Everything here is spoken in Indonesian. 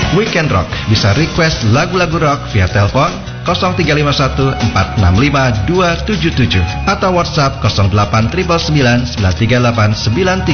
Weekend Rock. Bisa request lagu-lagu rock via telepon 0351 465 277 atau WhatsApp 08 999 938 93.